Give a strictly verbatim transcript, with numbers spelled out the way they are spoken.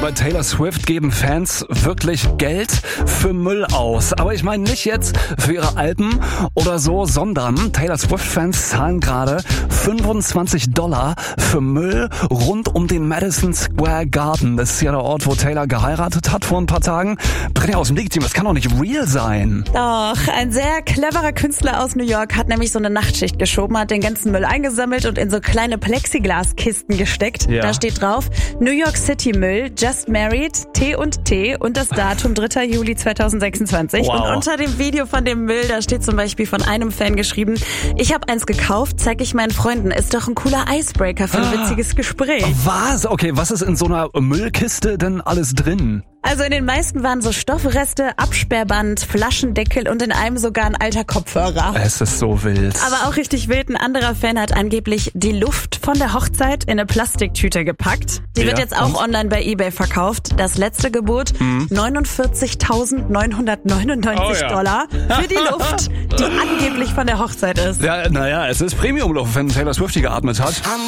Bei Taylor Swift geben Fans wirklich Geld für Müll aus. Aber ich meine nicht jetzt für ihre Alben oder so, sondern Taylor Swift-Fans zahlen gerade fünfundzwanzig Dollar für Müll rund um den Madison Square Garden. Das ist ja der Ort, wo Taylor geheiratet hat vor ein paar Tagen. Brennt ja aus dem Legitim, das kann doch nicht real sein. Doch, ein sehr cleverer Künstler aus New York hat nämlich so eine Nachtschicht geschoben, hat den ganzen Müll eingesammelt und in so kleine Plexiglaskisten gesteckt. Ja. Da steht drauf, New York City Müll, just married, T und T und das Datum dritter Juli zweitausendsechsundzwanzig. Wow. Und unter dem Video von dem Müll, da steht zum Beispiel von einem Fan geschrieben, ich habe eins gekauft, zeig ich meinen Freunden, ist doch ein cooler Icebreaker für ein witziges Gespräch. Was? Okay, was ist in so einer Müllkiste denn alles drin? Also in den meisten waren so Stoffreste, Absperrband, Flaschendeckel und in einem sogar ein alter Kopfhörer. Es ist so wild. Aber auch richtig wild. Ein anderer Fan hat angeblich die Luft von der Hochzeit in eine Plastiktüte gepackt. Die Ja, wird jetzt auch und? online bei eBay verkauft. Das letzte Gebot, mhm. neunundvierzigtausendneunhundertneunundneunzig Oh ja. Dollar für die Luft, die angeblich von der Hochzeit ist. Ja, naja, es ist Premium-Luft, wenn Taylor Swift die geatmet hat.